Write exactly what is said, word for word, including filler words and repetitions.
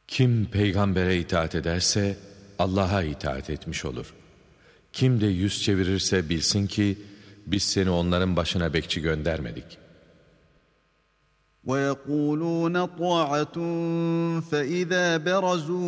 Kim peygambere itaat ederse Allah'a itaat etmiş olur. Kim de yüz çevirirse bilsin ki biz seni onların başına bekçi göndermedik. وَيَقُولُونَ طَاعَةٌ فَإِذَا بَرَزُوا